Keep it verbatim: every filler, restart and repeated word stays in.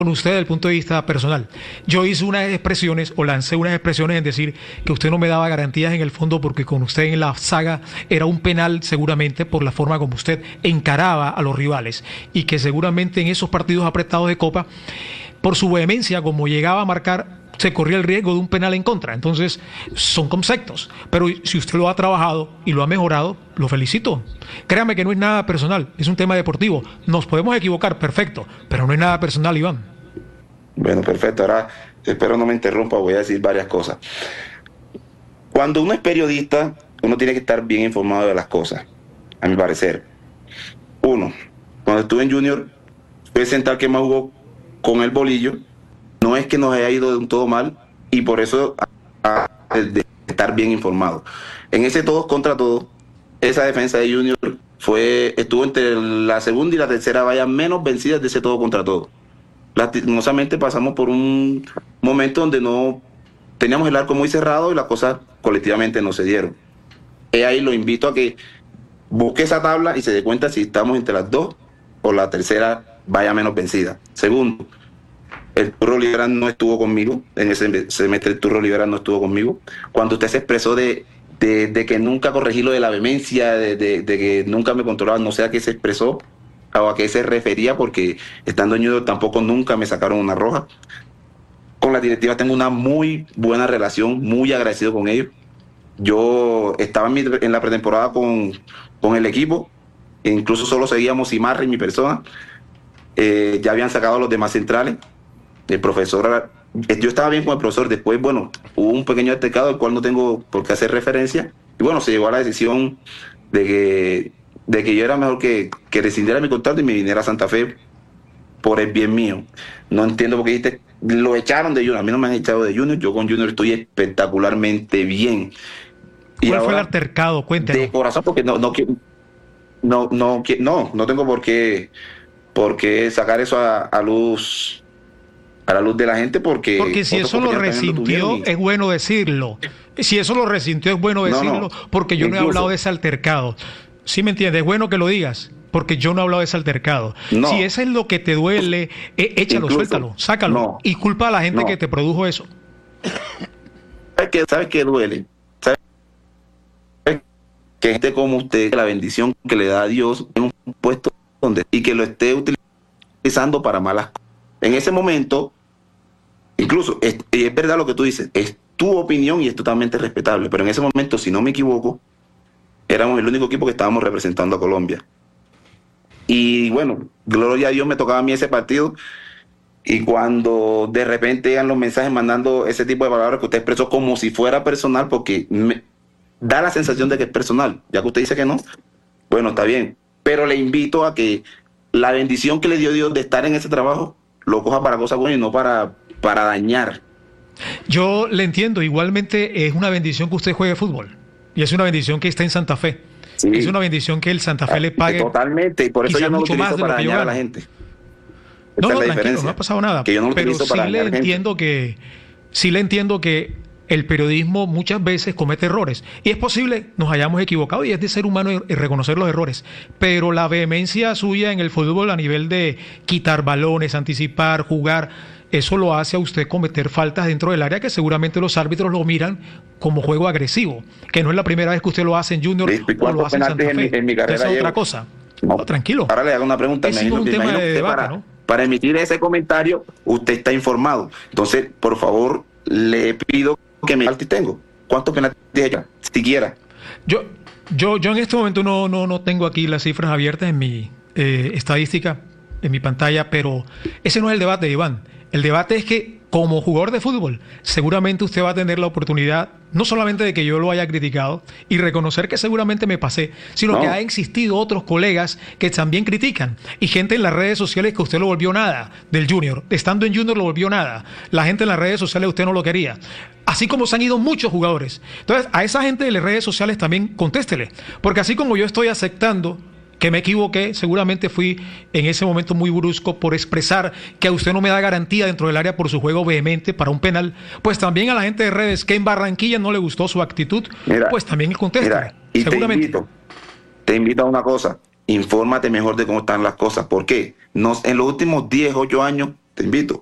con usted desde el punto de vista personal. Yo hice unas expresiones o lancé unas expresiones en decir que usted no me daba garantías en el fondo porque con usted en la saga era un penal seguramente por la forma como usted encaraba a los rivales y que seguramente en esos partidos apretados de Copa, por su vehemencia, como llegaba a marcar, se corría el riesgo de un penal en contra. Entonces, son conceptos. Pero si usted lo ha trabajado y lo ha mejorado, lo felicito. Créame que no es nada personal, es un tema deportivo. Nos podemos equivocar, perfecto, pero no es nada personal, Iván. Bueno, perfecto. Ahora, espero no me interrumpa, voy a decir varias cosas. Cuando uno es periodista, uno tiene que estar bien informado de las cosas, a mi parecer. Uno, cuando estuve en Junior, fue el central que más jugó con el bolillo. No es que nos haya ido de un todo mal, y por eso a, a, de estar bien informado. En ese todos contra todos, esa defensa de Junior fue, estuvo entre la segunda y la tercera valla menos vencidas de ese todo contra todo. Lastimosamente pasamos por un momento donde no teníamos el arco muy cerrado y las cosas colectivamente no se dieron. Y ahí lo invito a que busque esa tabla y se dé cuenta si estamos entre las dos o la tercera valla menos vencida. Segundo, el Turro Liberal no estuvo conmigo, en ese semestre el Turro Liberal no estuvo conmigo. Cuando usted se expresó de, de, de que nunca corregí lo de la vehemencia, de, de, de que nunca me controlaba, no sé a qué se expresó o a qué se refería, porque estando en Junior tampoco nunca me sacaron una roja. Con la directiva tengo una muy buena relación, muy agradecido con ellos. Yo estaba en, mi, en la pretemporada con, con el equipo, e incluso solo seguíamos Imarra y mi persona. Eh, ya habían sacado a los demás centrales. El profesor, yo estaba bien con el profesor, después, bueno, hubo un pequeño altercado al cual no tengo por qué hacer referencia, y bueno, se llegó a la decisión de que, de que yo era mejor que, que rescindiera mi contrato y me viniera a Santa Fe por el bien mío. No entiendo por qué dijiste, lo echaron de Junior, a mí no me han echado de Junior, yo con Junior estoy espectacularmente bien. Y ¿cuál fue el altercado? Cuéntenos. De corazón, porque no, no, no, no, no, no tengo por qué, por qué sacar eso a, a luz... a la luz de la gente, porque... Porque si eso lo resintió, y... es bueno decirlo. Si eso lo resintió, es bueno decirlo, no, no. porque yo Incluso... no he hablado de ese altercado. ¿Sí me entiendes? Es bueno que lo digas, porque yo no he hablado de ese altercado. No. Si eso es lo que te duele, eh, échalo, Incluso... suéltalo, sácalo, no. y culpa a la gente no. que te produjo eso. ¿Sabes qué, ¿Sabes qué duele? ¿Sabes que gente como usted, la bendición que le da a Dios en un puesto donde y que lo esté utilizando para malas cosas? En ese momento, incluso, es, es verdad lo que tú dices, es tu opinión y es totalmente respetable, pero en ese momento, si no me equivoco, éramos el único equipo que estábamos representando a Colombia. Y bueno, gloria a Dios, me tocaba a mí ese partido, y cuando de repente llegan los mensajes mandando ese tipo de palabras que usted expresó como si fuera personal, porque me da la sensación de que es personal, ya que usted dice que no, bueno, está bien, pero le invito a que la bendición que le dio Dios de estar en ese trabajo lo coja para cosas buenas y no para, para dañar. Yo le entiendo, igualmente es una bendición que usted juegue fútbol y es una bendición que esté en Santa Fe. Sí. Es una bendición que el Santa Fe le pague. Totalmente, y por eso yo no lo utilizo para dañar a la gente. Esa no, no, tranquilo, no ha pasado nada. Que yo no lo pero utilizo sí para le entiendo que, sí le entiendo que el periodismo muchas veces comete errores. Y es posible nos hayamos equivocado y es de ser humano reconocer los errores. Pero la vehemencia suya en el fútbol a nivel de quitar balones, anticipar, jugar, eso lo hace a usted cometer faltas dentro del área que seguramente los árbitros lo miran como juego agresivo. Que no es la primera vez que usted lo hace en Junior o lo hace en Santa Fe. En mi, en mi carrera Esa es otra cosa. No, no, tranquilo. Ahora le hago una pregunta. Es un tema de debate, para, ¿no? Para emitir ese comentario, usted está informado. Entonces, por favor, le pido que me penaltis tengo. ¿Cuántos penaltis ella? Siquiera. Yo, yo, yo en este momento no, no, no tengo aquí las cifras abiertas en mi eh, estadística, en mi pantalla, pero ese no es el debate, Iván. El debate es que como jugador de fútbol, seguramente usted va a tener la oportunidad, no solamente de que yo lo haya criticado y reconocer que seguramente me pasé, sino no. que ha existido otros colegas que también critican y gente en las redes sociales que usted lo volvió nada del Junior, estando en Junior lo volvió nada, la gente en las redes sociales usted no lo quería, así como se han ido muchos jugadores. Entonces a esa gente de las redes sociales también contéstele, porque así como yo estoy aceptando que me equivoqué, seguramente fui en ese momento muy brusco por expresar que a usted no me da garantía dentro del área por su juego vehemente para un penal, pues también a la gente de redes que en Barranquilla no le gustó su actitud, mira, pues también contesta. Y seguramente. Te invito, te invito a una cosa, infórmate mejor de cómo están las cosas, ¿por qué? Nos, en los últimos diez, ocho años Te invito.